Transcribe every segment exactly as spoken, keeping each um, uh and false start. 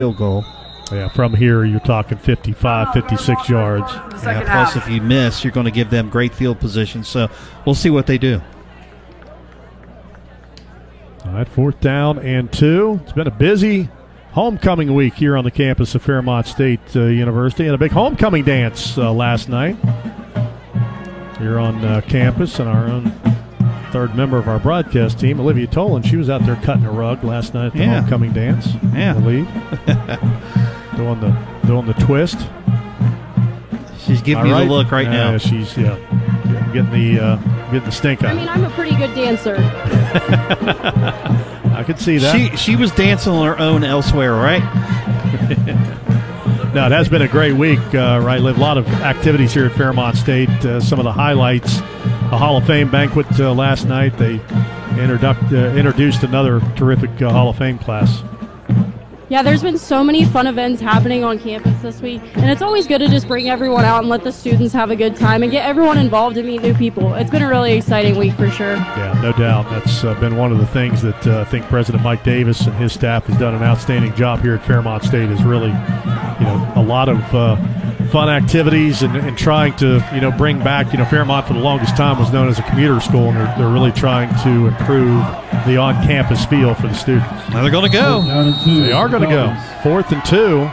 field goal. Yeah, from here you're talking fifty-five, fifty-six yards. Yeah, plus if you miss, you're going to give them great field position. So we'll see what they do. All right, fourth down and two. It's been a busy homecoming week here on the campus of Fairmont State uh, University, and a big homecoming dance uh, last night here on uh, campus. And our own third member of our broadcast team, Olivia Tolan, she was out there cutting a rug last night at the yeah. homecoming dance. Yeah, I believe doing the doing the twist. She's giving All you right. the look right uh, now. She's yeah, getting the uh, getting the stink out. I mean, I'm a pretty good dancer. I could see that. She she was dancing on her own elsewhere, right? No, it has been a great week, uh, right, Liv? A lot of activities here at Fairmont State. Uh, some of the highlights, a Hall of Fame banquet uh, last night. They introduct, uh, introduced another terrific uh, Hall of Fame class. Yeah, there's been so many fun events happening on campus this week, and it's always good to just bring everyone out and let the students have a good time and get everyone involved and meet new people. It's been a really exciting week for sure. Yeah, no doubt. That's uh, been one of the things that uh, I think President Mike Davis and his staff has done an outstanding job here at Fairmont State, is really, you know, a lot of uh, fun activities and, and trying to, you know, bring back, you know, Fairmont for the longest time was known as a commuter school, and they're, they're really trying to improve the on-campus feel for the students. Now they're going to go. They are going to go. Fourth and two.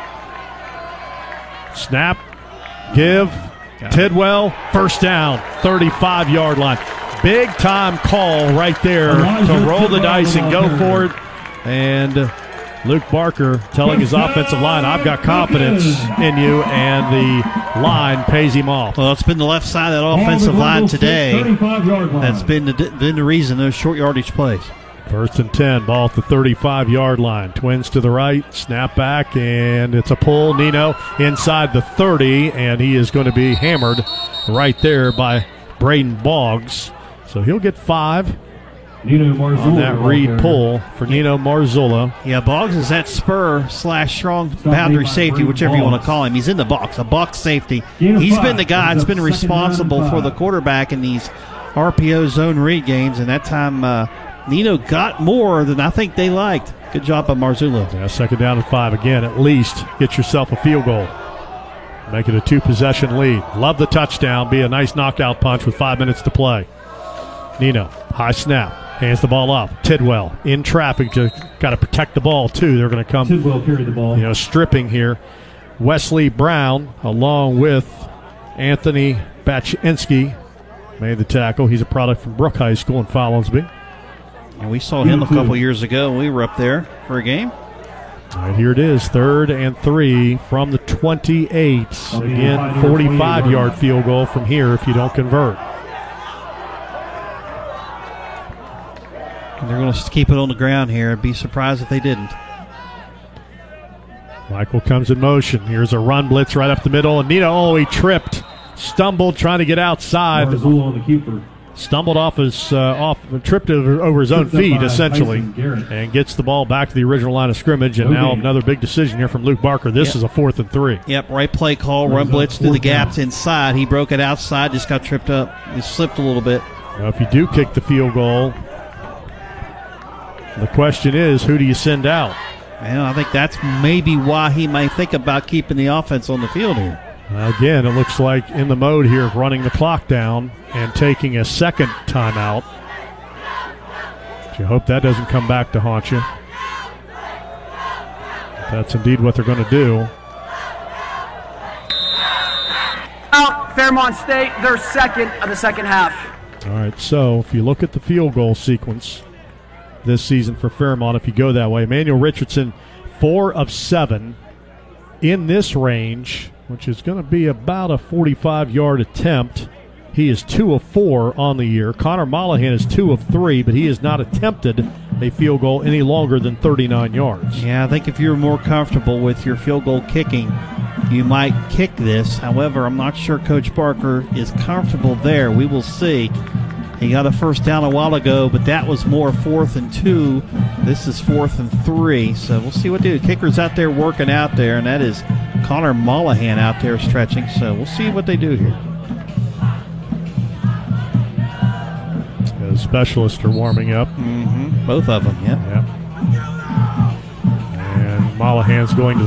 Snap. Give. Tidwell. First down. thirty-five-yard line. Big time call right there to roll the dice and go for it. And Luke Barker telling his offensive line, I've got confidence in you, and the line pays him off. Well, it's been the left side of that offensive line today that's been the, been the reason those short yardage plays. First and ten, ball at the thirty-five-yard line. Twins to the right, snap back, and it's a pull. Nino inside the thirty, and he is going to be hammered right there by Braden Boggs. So he'll get five. Nino Marzullo on that read pull for Nino Marzullo. Yeah, Boggs is that spur slash strong boundary safety, whichever you want to call him. He's in the box, a box safety. He's been the guy that's been responsible for the quarterback in these R P O zone read games, and that time uh, Nino got more than I think they liked. Good job by Marzullo. Yeah, second down and five again. At least get yourself a field goal. Make it a two-possession lead. Love the touchdown. Be a nice knockout punch with five minutes to play. Nino, high snap. Hands the ball off. Tidwell in traffic. Got to protect the ball, too. They're going to come, Tidwell carried the ball. You know, stripping here. Wesley Brown, along with Anthony Baczynski, made the tackle. He's a product from Brook High School in Follinsby. And we saw him a couple years ago when we were up there for a game. All right, here it is. Third and three from the twenty-eight. Again, forty-five-yard field goal from here if you don't convert. And they're going to keep it on the ground here. I'd be surprised if they didn't. Michael comes in motion. Here's a run blitz right up the middle. And Nino, oh, he tripped. Stumbled trying to get outside. On the keeper. Stumbled off his, uh, off, tripped over, over his own feet, essentially. And gets the ball back to the original line of scrimmage. And okay. Now another big decision here from Luke Barker. This yep. is a fourth and three. Yep, right play call, run blitz through the gaps down. Inside. He broke it outside, just got tripped up. He slipped a little bit. Now, if you do kick the field goal, the question is, who do you send out? Well, I think that's maybe why he might think about keeping the offense on the field here. Again, it looks like in the mode here of running the clock down and taking a second timeout. But you hope that doesn't come back to haunt you. If that's indeed what they're going to do. Out, Fairmont State, their second of the second half. All right, so if you look at the field goal sequence this season for Fairmont, if you go that way, Emmanuel Richardson, four of seven in this range, which is going to be about a forty-five-yard attempt. He is two of four on the year. Connor Mollahan is two of three, but he has not attempted a field goal any longer than thirty-nine yards. Yeah, I think if you're more comfortable with your field goal kicking, you might kick this. However, I'm not sure Coach Barker is comfortable there. We will see. He got a first down a while ago, but that was more fourth and two. This is fourth and three, so we'll see what they do. Kicker's out there working out there, and that is Connor Mollahan out there stretching, so we'll see what they do here. The specialists are warming up. Mm-hmm. Both of them, yeah. yeah. And Malahan's going to